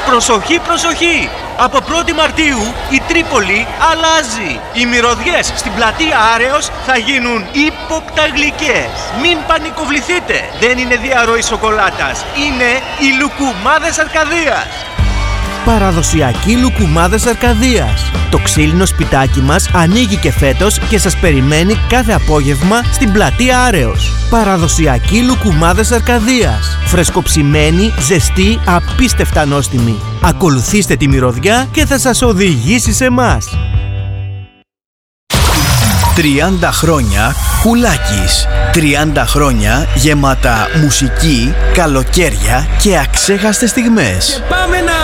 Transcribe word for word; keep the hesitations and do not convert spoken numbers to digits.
Προσοχή, προσοχή! Από πρώτη Μαρτίου η Τρίπολη αλλάζει. Οι μυρωδιές στην πλατεία Άρεος θα γίνουν ύποπτα γλυκές. Μην πανικοβληθείτε. Δεν είναι διαρροή σοκολάτας. Είναι οι λουκουμάδες Αρκαδίας. Παραδοσιακοί λουκουμάδες Αρκαδίας. Το ξύλινο σπιτάκι μας ανοίγει και φέτος και σας περιμένει κάθε απόγευμα στην πλατεία Άρεος. Παραδοσιακοί λουκουμάδες Αρκαδίας. Φρεσκοψημένοι, ζεστοί, απίστευτα νόστιμοι. Ακολουθήστε τη μυρωδιά και θα σας οδηγήσει σε εμάς. τριάντα χρόνια Κουλάκης. τριάντα χρόνια γεμάτα μουσική, καλοκαίρια και αξέχαστες στιγμές. Πάμε να